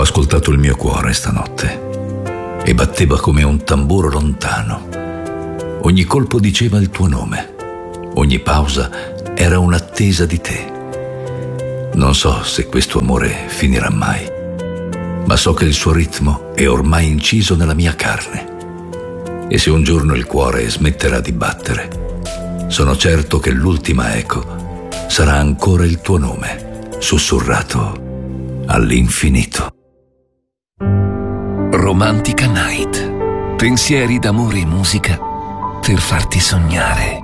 Ho ascoltato il mio cuore stanotte e batteva come un tamburo lontano. Ogni colpo diceva il tuo nome, ogni pausa era un'attesa di te. Non so se questo amore finirà mai, ma so che il suo ritmo è ormai inciso nella mia carne. E se un giorno il cuore smetterà di battere, sono certo che l'ultima eco sarà ancora il tuo nome, sussurrato all'infinito. Romantica Night. Pensieri d'amore e musica per farti sognare.